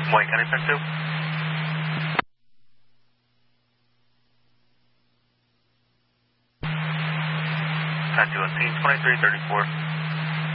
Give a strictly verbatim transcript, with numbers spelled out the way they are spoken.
White County Tech two. Tattoo on scene twenty-three thirty-four.